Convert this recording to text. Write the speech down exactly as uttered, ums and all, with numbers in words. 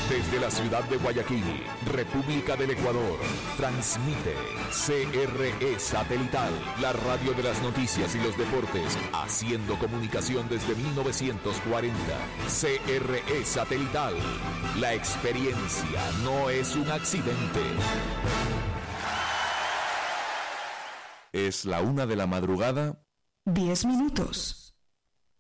Desde la ciudad de Guayaquil, República del Ecuador, transmite C R E Satelital, la radio de las noticias y los deportes, haciendo comunicación desde mil novecientos cuarenta. C R E Satelital, la experiencia no es un accidente. Es la una de la madrugada. Diez minutos.